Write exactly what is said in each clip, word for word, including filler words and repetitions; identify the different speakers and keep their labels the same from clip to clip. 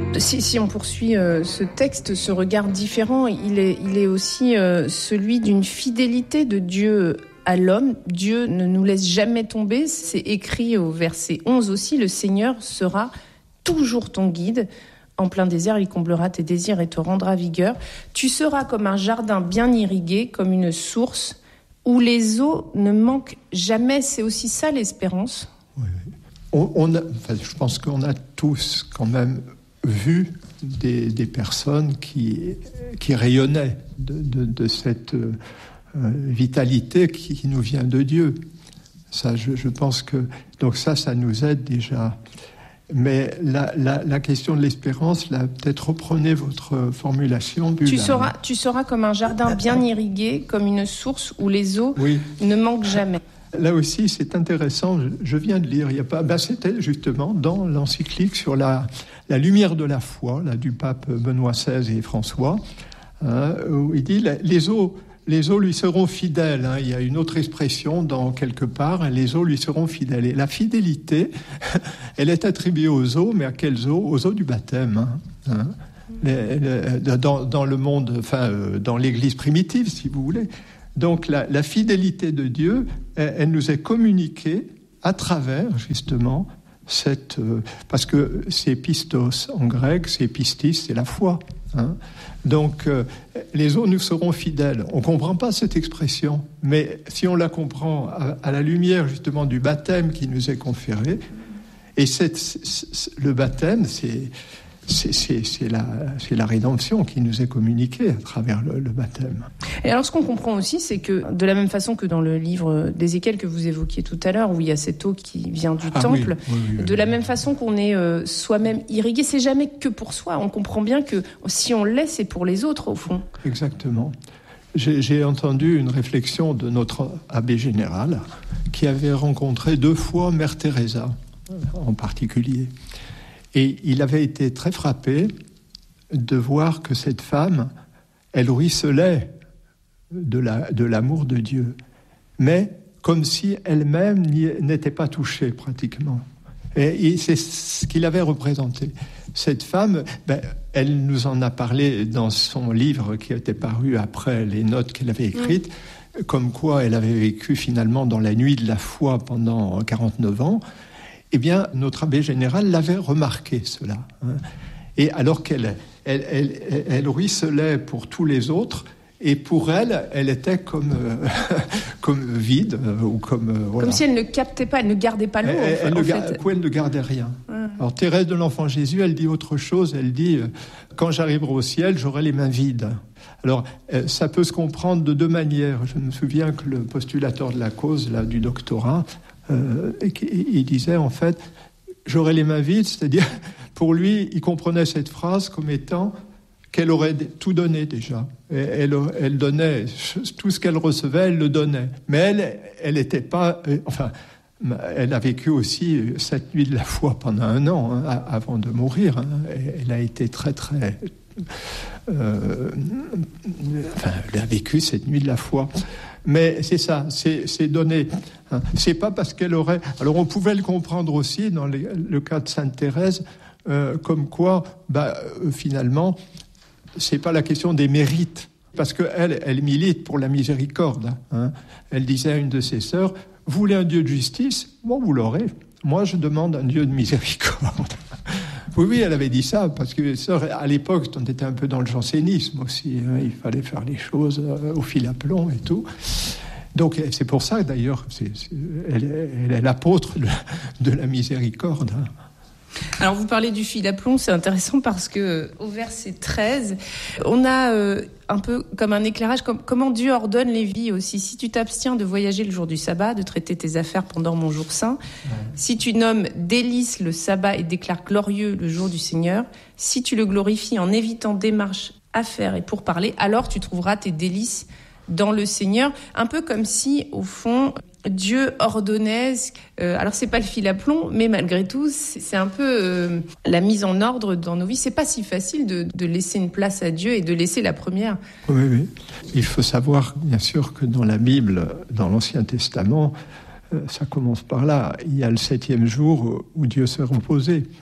Speaker 1: Si, si on poursuit euh, ce texte, ce regard différent, il est, il est aussi euh, celui d'une fidélité de Dieu à l'homme. Dieu ne nous laisse jamais tomber. C'est écrit au verset onze aussi, le Seigneur sera toujours ton guide. En plein désert, il comblera tes désirs et te rendra vigueur. Tu seras comme un jardin bien irrigué, comme une source où les eaux ne manquent jamais. C'est aussi ça l'espérance.
Speaker 2: Oui, oui. On, on a, enfin, je pense qu'on a tous quand même vu des, des personnes qui, qui rayonnaient de, de, de cette euh, vitalité qui, qui nous vient de Dieu. Ça, je, je pense que donc ça, ça nous aide déjà. Mais la, la, la question de l'espérance, là, peut-être reprenez votre formulation.
Speaker 1: Tu seras, tu seras comme un jardin bien irrigué, comme une source où les eaux oui. ne manquent jamais.
Speaker 2: Là aussi, c'est intéressant. Je, je viens de lire, il y a pas. Ben, c'était justement dans l'encyclique sur la, la lumière de la foi, là, du pape Benoît seize et François, hein, où il dit les eaux, les eaux lui seront fidèles. Hein. Il y a une autre expression dans quelque part. Les eaux lui seront fidèles. Et la fidélité, elle est attribuée aux eaux, mais à quelles eaux ? Aux eaux du baptême. Hein, hein. Les, les, dans, dans le monde, enfin, euh, dans l'Église primitive, si vous voulez. Donc la, la fidélité de Dieu, elle, elle nous est communiquée à travers justement cette... Euh, parce que c'est pistos en grec, c'est pistis, c'est la foi. Hein. Donc euh, les eaux nous seront fidèles. On ne comprend pas cette expression, mais si on la comprend à, à la lumière justement du baptême qui nous est conféré, et cette, c'est, le baptême, c'est... C'est, c'est, c'est, la, c'est la rédemption qui nous est communiquée à travers le, le baptême.
Speaker 1: Et alors ce qu'on comprend aussi, c'est que de la même façon que dans le livre d'Ézéchiel que vous évoquiez tout à l'heure, où il y a cette eau qui vient du ah, temple, oui, oui, oui, de oui, la oui. même façon qu'on est euh, soi-même irrigué, c'est jamais que pour soi. On comprend bien que si on l'est, c'est pour les autres au fond.
Speaker 2: Exactement. J'ai, j'ai entendu une réflexion de notre abbé général qui avait rencontré deux fois Mère Teresa en particulier. Et il avait été très frappé de voir que cette femme, elle ruisselait de, la, de l'amour de Dieu, mais comme si elle-même n'était pas touchée pratiquement. Et, et c'est ce qu'il avait représenté. Cette femme, ben, elle nous en a parlé dans son livre qui était paru après les notes qu'elle avait écrites, mmh. comme quoi elle avait vécu finalement dans la nuit de la foi pendant quarante-neuf ans. Eh bien, notre abbé général l'avait remarqué, cela. Hein. Et alors qu'elle elle, elle, elle, elle ruisselait pour tous les autres, et pour elle, elle était comme, euh, comme vide, euh, ou comme... Euh, voilà.
Speaker 1: Comme si elle ne captait pas, elle ne gardait pas l'eau,
Speaker 2: elle,
Speaker 1: en,
Speaker 2: elle
Speaker 1: en
Speaker 2: ne
Speaker 1: fait.
Speaker 2: Gar- quoi, elle ne gardait rien.
Speaker 1: Hum.
Speaker 2: Alors, Thérèse de l'Enfant Jésus, elle dit autre chose, elle dit euh, « Quand j'arriverai au ciel, j'aurai les mains vides ». Alors, euh, ça peut se comprendre de deux manières. Je me souviens que le postulateur de la cause, là, du doctorat, euh, il disait, en fait... J'aurais les mains vides, c'est-à-dire, pour lui, il comprenait cette phrase comme étant qu'elle aurait tout donné déjà. Et elle, elle donnait, tout ce qu'elle recevait, elle le donnait. Mais elle, elle n'était pas... Enfin, elle a vécu aussi cette nuit de la foi pendant un an, hein, avant de mourir. Hein. Elle a été très, très... Euh, enfin, elle a vécu cette nuit de la foi. Mais c'est ça, c'est, c'est donné. Hein. C'est pas parce qu'elle aurait... Alors on pouvait le comprendre aussi dans les, le cas de Sainte Thérèse, euh, comme quoi, bah, euh, finalement, c'est pas la question des mérites. Parce qu'elle, elle milite pour la miséricorde. Hein. Elle disait à une de ses sœurs, « Vous voulez un Dieu de justice ? Bon, vous l'aurez. Moi, je demande un Dieu de miséricorde. » Oui, oui, elle avait dit ça, parce que à l'époque, on était un peu dans le jansénisme aussi. Hein, il fallait faire les choses au fil à plomb et tout. Donc, c'est pour ça, d'ailleurs, c'est, c'est, elle, elle est l'apôtre de, de la miséricorde. Hein.
Speaker 1: Alors, vous parlez du fil à plomb, c'est intéressant parce que au verset treize, on a euh, un peu comme un éclairage, comme, comment Dieu ordonne les vies aussi. Si tu t'abstiens de voyager le jour du sabbat, de traiter tes affaires pendant mon jour saint, ouais. Si tu nommes délice le sabbat et déclares glorieux le jour du Seigneur, si tu le glorifies en évitant démarches, affaires et pourparlers, alors tu trouveras tes délices dans le Seigneur. Un peu comme si, au fond... Dieu ordonnait, euh, alors c'est pas le fil à plomb, mais malgré tout, c'est, c'est un peu euh, la mise en ordre dans nos vies. C'est pas si facile de, de laisser une place à Dieu et de laisser la première.
Speaker 2: Oui, oui. Il faut savoir, bien sûr, que dans la Bible, dans l'Ancien Testament, euh, ça commence par là. Il y a le septième jour où Dieu s'est reposé.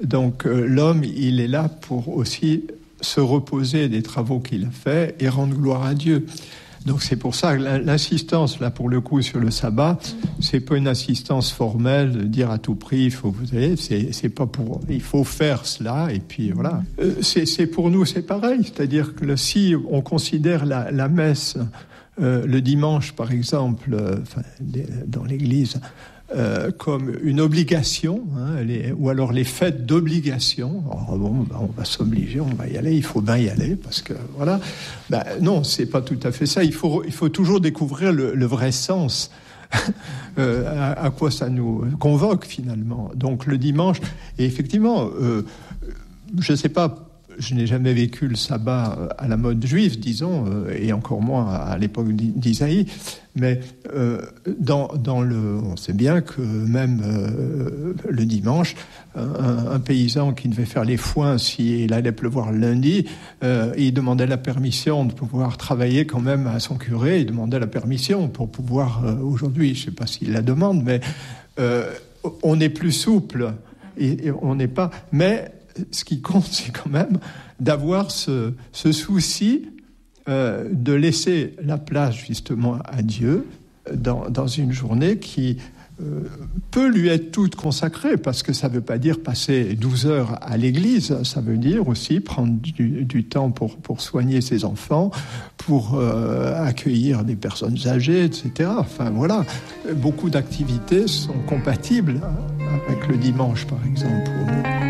Speaker 2: Donc euh, l'homme, il est là pour aussi se reposer des travaux qu'il a faits et rendre gloire à Dieu. Donc c'est pour ça que l'insistance, là, pour le coup, sur le sabbat, c'est pas une insistance formelle de dire à tout prix, il faut, vous savez, c'est, c'est pas pour, il faut faire cela, et puis voilà. Euh, c'est, c'est pour nous, c'est pareil. C'est-à-dire que si on considère la, la messe, euh, le dimanche, par exemple, euh, enfin, dans l'église, Euh, comme une obligation, hein, les, ou alors les fêtes d'obligation. Alors, bon, ben, on va s'obliger, on va y aller, il faut bien y aller, parce que voilà. Ben, non, c'est pas tout à fait ça. Il faut, il faut toujours découvrir le, le vrai sens. euh, à, à quoi ça nous convoque finalement. Donc le dimanche, et effectivement, euh, je sais pas. Je n'ai jamais vécu le sabbat à la mode juive, disons, et encore moins à l'époque d'Isaïe. Mais euh, dans, dans le, on sait bien que même euh, le dimanche, un, un paysan qui devait faire les foins s'il allait pleuvoir le lundi, euh, il demandait la permission de pouvoir travailler quand même à son curé. Il demandait la permission pour pouvoir, euh, aujourd'hui, je ne sais pas s'il la demande, mais euh, on est plus souple et, et on n'est pas... Mais ce qui compte, c'est quand même d'avoir ce, ce souci euh, de laisser la place justement à Dieu dans, dans une journée qui euh, peut lui être toute consacrée, parce que ça ne veut pas dire passer douze heures à l'église, ça veut dire aussi prendre du, du temps pour, pour soigner ses enfants, pour euh, accueillir des personnes âgées, et cetera. Enfin voilà, beaucoup d'activités sont compatibles avec le dimanche, par exemple, pour nous.